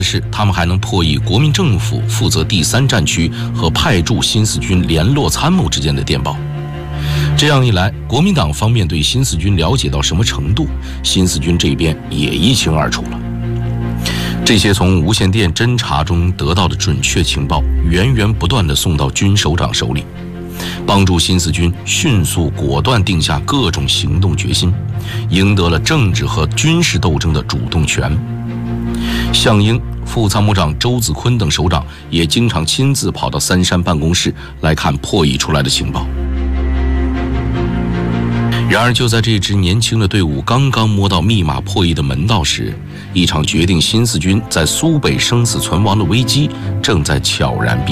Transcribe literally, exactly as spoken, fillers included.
是，他们还能破译国民政府负责第三战区和派驻新四军联络参谋之间的电报。这样一来，国民党方面对新四军了解到什么程度，新四军这边也一清二楚了。这些从无线电侦察中得到的准确情报，源源不断地送到军首长手里，帮助新四军迅速果断定下各种行动决心，赢得了政治和军事斗争的主动权。项英、副参谋长周子坤等首长也经常亲自跑到三山办公室来看破译出来的情报。然而，就在这支年轻的队伍刚刚摸到密码破译的门道时，一场决定新四军在苏北生死存亡的危机正在悄然逼